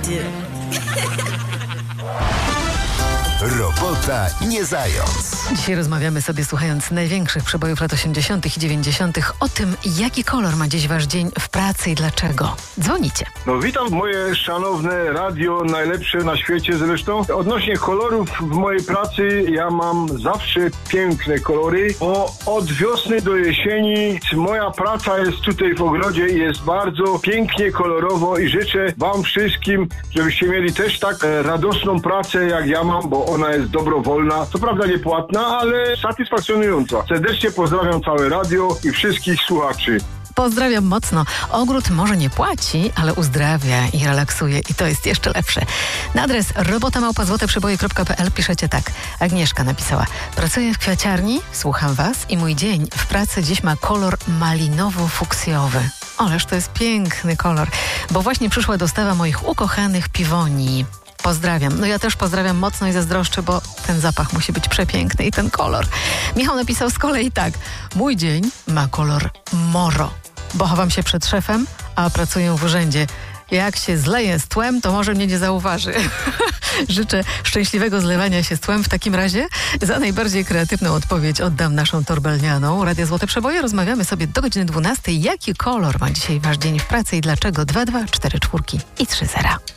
do. Robota nie zając. Dzisiaj rozmawiamy sobie, słuchając największych przebojów lat 80. i 90. o tym, jaki kolor ma dziś wasz dzień w pracy i dlaczego. Dzwonicie. No witam moje szanowne radio, najlepsze na świecie zresztą. Odnośnie kolorów w mojej pracy, ja mam zawsze piękne kolory, bo od wiosny do jesieni moja praca jest tutaj w ogrodzie i jest bardzo pięknie, kolorowo i życzę wam wszystkim, żebyście mieli też tak radosną pracę jak ja mam, bo ona jest dobrowolna, co prawda niepłatna, ale satysfakcjonująca. Serdecznie pozdrawiam całe radio i wszystkich słuchaczy. Pozdrawiam mocno. Ogród może nie płaci, ale uzdrawia i relaksuje i to jest jeszcze lepsze. Na adres robota@złoteprzeboje.pl piszecie tak. Agnieszka napisała: pracuję w kwiaciarni, słucham was i mój dzień w pracy dziś ma kolor malinowo-fuksjowy. Ależ to jest piękny kolor, bo właśnie przyszła dostawa moich ukochanych piwonii. Pozdrawiam. No ja też pozdrawiam mocno i zazdroszczę, bo ten zapach musi być przepiękny i ten kolor. Michał napisał z kolei tak. Mój dzień ma kolor moro, bo chowam się przed szefem, a pracuję w urzędzie. Jak się zleję z tłem, to może mnie nie zauważy. Życzę szczęśliwego zlewania się z tłem w takim razie. Za najbardziej kreatywną odpowiedź oddam naszą torbelnianą. Radio Złote Przeboje. Rozmawiamy sobie do godziny 12. Jaki kolor ma dzisiaj wasz dzień w pracy i dlaczego? 2, 2, 4, 4 i 3, 0.